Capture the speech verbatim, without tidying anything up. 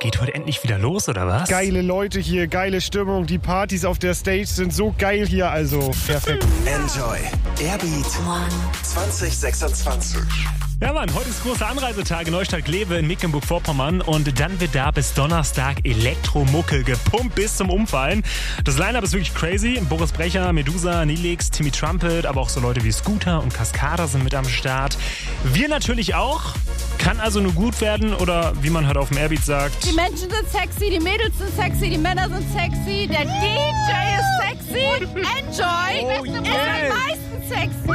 geht heute endlich wieder los, oder was? Geile Leute hier, geile Stimmung. Die Partys auf der Stage sind so geil hier, also perfekt. Enjoy. Airbeat zwanzig sechsundzwanzig. Ja Mann, heute ist großer Anreisetag in Neustadt-Glewe in Mecklenburg-Vorpommern und dann wird da bis Donnerstag Elektromucke gepumpt bis zum Umfallen. Das Line-Up ist wirklich crazy. Boris Brecher, Medusa, Nilix, Timmy Trumpet, aber auch so Leute wie Scooter und Cascada sind mit am Start. Wir natürlich auch. Kann also nur gut werden oder wie man halt auf dem Airbeat sagt. Die Menschen sind sexy, die Mädels sind sexy, die Männer sind sexy, der D J ist sexy. Enjoy Oh, ist yeah. am meisten sexy.